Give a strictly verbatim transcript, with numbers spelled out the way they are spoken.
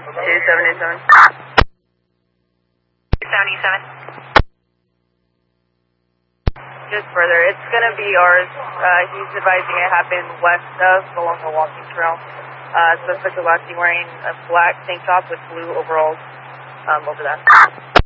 two seven eight seven. seven eight seven. Just further, it's going to be ours. Uh, he's advising it happened west of along the walking trail. Uh, suspect was last seen wearing a black tank top with blue overalls um, over that.